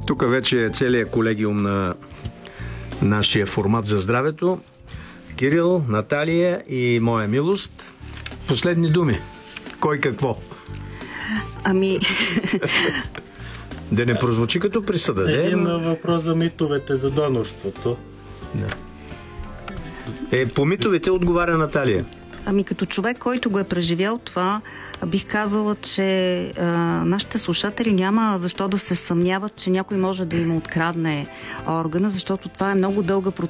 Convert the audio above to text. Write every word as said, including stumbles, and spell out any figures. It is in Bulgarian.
Тук вече е целият колегиум на нашия формат за здравето. Кирил, Наталия и моя милост. Последни думи. Кой какво? Ами... Да не прозвучи като присъда. Един но... въпрос за митовете за донорството. Да. Е, по митовете отговаря Наталия. Ами като човек, който го е преживял това, бих казала, че а, нашите слушатели няма защо да се съмняват, че някой може да им открадне органа, защото това е много дълга процедура.